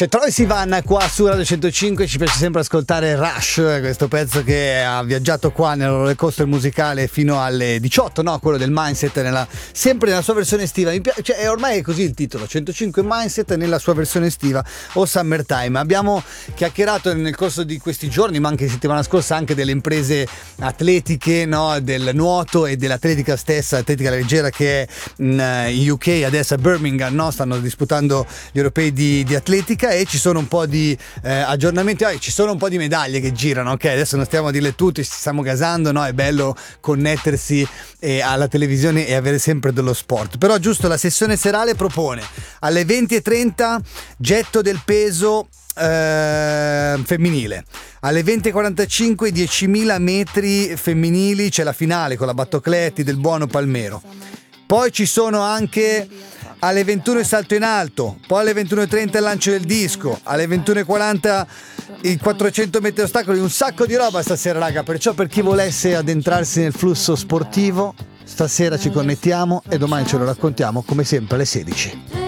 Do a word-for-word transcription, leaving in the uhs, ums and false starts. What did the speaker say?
C'è Troye Sivan qua su Radio centocinque, ci piace sempre ascoltare Rush, questo pezzo che ha viaggiato qua nel roller coaster musicale fino alle diciotto, no? Quello del Mindset, nella, sempre nella sua versione estiva. Mi piace, cioè, ormai è così il titolo, centocinque Mindset nella sua versione estiva o Summertime. Abbiamo chiacchierato nel corso di questi giorni, ma anche settimana scorsa, anche delle imprese atletiche, no? Del nuoto e dell'atletica stessa, atletica leggera, che è in U K, adesso a Birmingham, no? Stanno disputando gli europei di, di atletica, e ci sono un po' di eh, aggiornamenti, ah, ci sono un po' di medaglie che girano, ok? Adesso non stiamo a dirle tutte, ci stiamo gasando, no? È bello connettersi eh, alla televisione e avere sempre dello sport. Però giusto, la sessione serale propone alle venti e trenta getto del peso eh, femminile, alle venti e quarantacinque diecimila metri femminili, c'è la finale con la Battocletti del buono Palmero. Poi ci sono anche alle ventuno il salto in alto, poi alle ventuno e trenta il lancio del disco, alle ventuno e quaranta i quattrocento metri ostacoli, un sacco di roba stasera, raga. Perciò, per chi volesse addentrarsi nel flusso sportivo, stasera ci connettiamo e domani ce lo raccontiamo come sempre alle sedici.